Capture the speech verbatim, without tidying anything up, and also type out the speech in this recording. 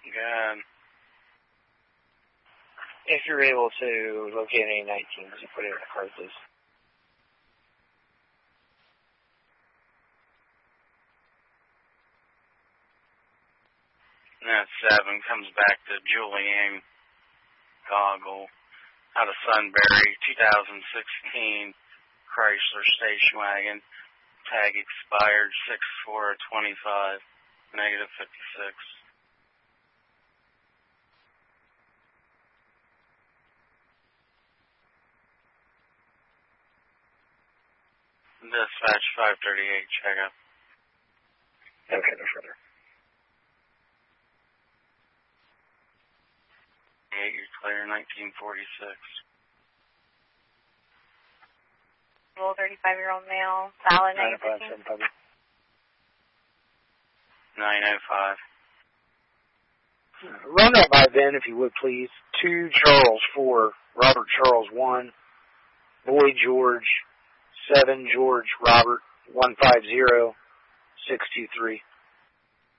Good. If you're able to locate any nineteen, just put it in the card, please. That seven comes back to Julianne Goggle out of Sunbury, two thousand sixteen Chrysler station wagon. Tag expired six four twenty-five, negative fifty-six. Dispatch five thirty-eight, check up. Okay, no further. You're clear, nineteen forty-six. Rule thirty-five-year-old male, valid nine oh five, seven five. nine oh five. Run that by Ben, if you would, please. two Charles four, Robert Charles one, Boy George seven, George Robert one five zero six two three.